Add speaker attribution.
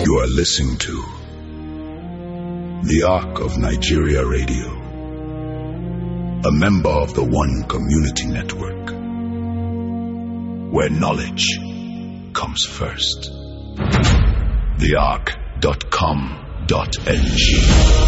Speaker 1: You are listening to the Arc of Nigeria Radio, a member of the One Community Network, where knowledge comes first. thearc.com.ng